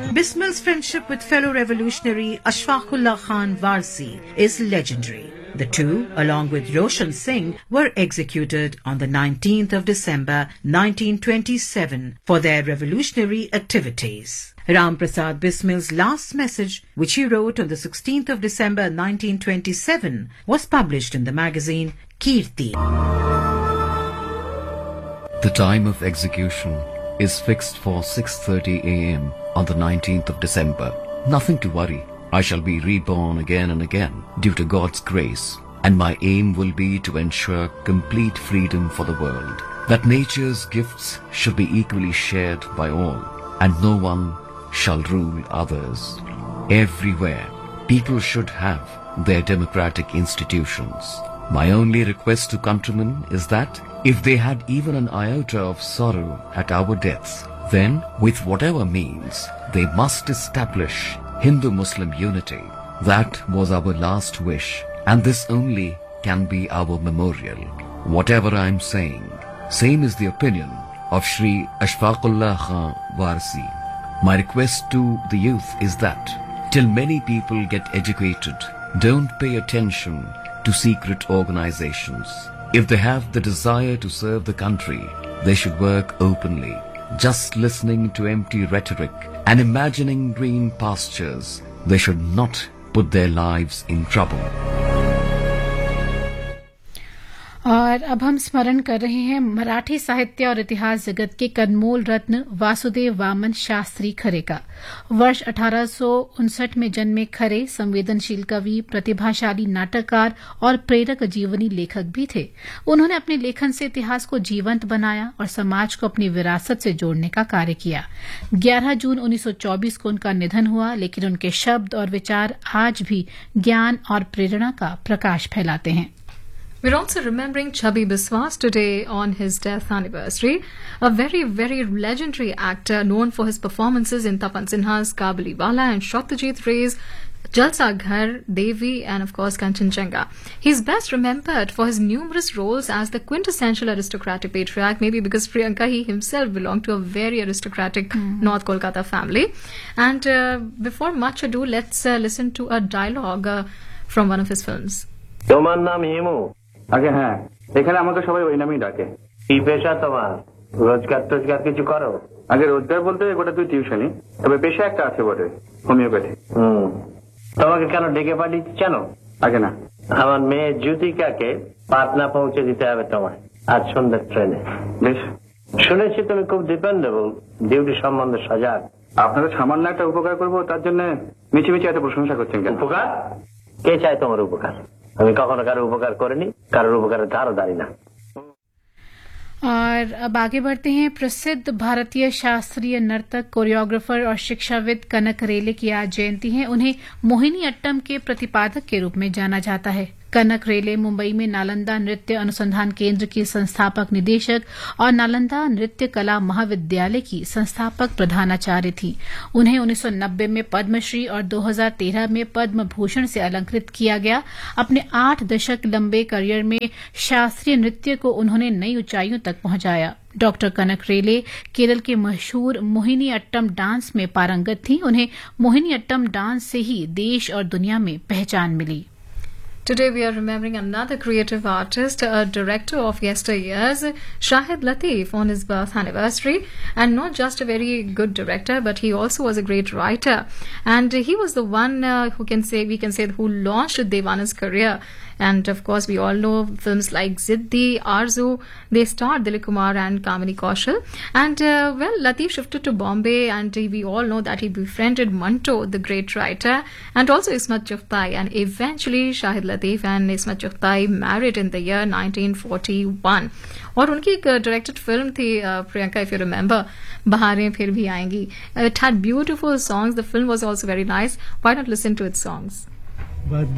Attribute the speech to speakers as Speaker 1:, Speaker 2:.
Speaker 1: Bismil's friendship with fellow revolutionary Ashfaqullah Khan Warsi is legendary. The two, along with Roshan Singh, were executed on the 19th of December 1927 for their revolutionary activities. Ram Prasad Bismil's last message, which he wrote on the 16th of December 1927, was published in the magazine Kirti.
Speaker 2: The time of execution is fixed for 6:30 a.m. on the 19th of December. Nothing to worry. I shall be reborn again and again due to God's grace, and my aim will be to ensure complete freedom for the world, that nature's gifts shall be equally shared by all, and no one shall rule others. Everywhere, people should have their democratic institutions. My only request to countrymen is that if they had even an iota of sorrow at our deaths, then with whatever means, they must establish Hindu-Muslim unity. That was our last wish, and this only can be our memorial. Whatever I am saying, same is the opinion of Shri Ashfaqullah Khan Warsi. My request to the youth is that, till many people get educated, don't pay attention to secret organizations. If they have the desire to serve the country, they should work openly. Just listening to empty rhetoric and imagining green pastures, they should not put their lives in trouble.
Speaker 3: और अब हम स्मरण कर रहे हैं मराठी साहित्य और इतिहास जगत के कनमोल रत्न वासुदेव वामन शास्त्री खरे का। वर्ष 1859 में जन्मे खरे संवेदनशील कवि, प्रतिभाशाली नाटककार और प्रेरक जीवनी लेखक भी थे। उन्होंने अपने लेखन से इतिहास को जीवंत बनाया और समाज को अपनी विरासत से जोड़ने का कार्य किया। 11 जून 1924 को उनका निधन हुआ, लेकिन उनके शब्द और विचार आज भी ज्ञान और प्रेरणा का प्रकाश फैलाते हैं।
Speaker 4: We're also remembering Chubby Biswas today on his death anniversary. A very, very legendary actor known for his performances in Tapan Sinha's Kabuliwala and Satyajit Ray's Jalsa Ghar, Devi and of course Kanchenjunga. He's best remembered for his numerous roles as the quintessential aristocratic patriarch, maybe because Priyanka, he himself belonged to a very aristocratic North Kolkata family. And before much ado, let's listen to a dialogue from one of his films.
Speaker 5: তোমার নাম হিমু?
Speaker 6: আগে হ্যাঁ, এখানে আমাকে সবাই ওই নামই ডাকে।
Speaker 5: কি পেশা তোমার? রোজগার কিছু করো?
Speaker 6: আগে রোজগার বলতে গোটা তুই টিউশনি, তবে পেশা একটা আছে বটে, হোমিওপ্যাথি।
Speaker 5: তোমাকে কেন ডেকে পাঠিয়েছি জানো?
Speaker 6: আগে না,
Speaker 5: আমার মেয়ে জ্যোতিকাকে পাটনা পৌঁছে দিতে হবে তোমায় আজ সন্ধ্যার ট্রেনে।
Speaker 6: বেশ।
Speaker 5: শুনেছি তুমি খুব ডিপেন্ডেবল, ডিউটি সম্বন্ধে সজাগ।
Speaker 6: আপনাদের সামান্য একটা উপকার করবো, তার জন্য মিছিমিছি এত প্রশংসা করছেন কেন?
Speaker 5: উপকার? কে চায় তোমার উপকার? আমি কখনো কারো উপকার করিনি, কারোর উপকারের ধারও দাঁড়ি না।
Speaker 3: और अब आगे बढ़ते हैं। प्रसिद्ध भारतीय शास्त्रीय नर्तक, कोरियोग्राफर और शिक्षाविद कनक रेले की आज जयंती है। उन्हें मोहिनी अट्टम के प्रतिपादक के रूप में जाना जाता है। कनक रेले मुंबई में नालंदा नृत्य अनुसंधान केंद्र की संस्थापक निदेशक और नालंदा नृत्य कला महाविद्यालय की संस्थापक प्रधानाचार्य थी। उन्हें 1990 में पद्मश्री और 2013 में पद्म भूषण से अलंकृत किया गया। अपने 8 दशक लंबे करियर में शास्त्रीय नृत्य को उन्होंने नई ऊंचाइयों तक पहुंचाया। डॉक्टर कनक रेले केरल के मशहूर मोहिनी अट्टम डांस में पारंगत थी। उन्हें मोहिनी अट्टम डांस से ही देश और दुनिया में पहचान मिली।
Speaker 4: Today we are remembering another creative artist, a director of yesteryears, Shahid Latif, on his birth anniversary. And not just a very good director, but he also was a great writer. And he was the one we can say who launched Devana's career. And of course, we all know films like Ziddi, Arzu. They starred Dilip Kumar and Kamini Kaushal. And Latif shifted to Bombay, and we all know that he befriended Manto, the great writer, and also Ismat Chughtai. And eventually, Shahid Latif and Ismat Chughtai married in the year 1941. और उनकी एक directed film थी Priyanka, if you remember, बहारें फिर भी आएंगी. It had beautiful songs. The film was also very nice. Why not listen to its songs?